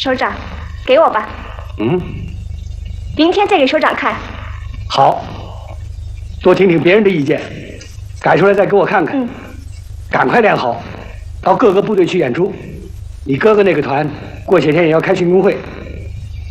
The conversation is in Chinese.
首长，给我吧。 嗯， 明天再给首长看。 好，多听听别人的意见，改出来再给我看看。 嗯， 赶快练好，到各个部队去演出。你哥哥那个团过些天也要开训工会，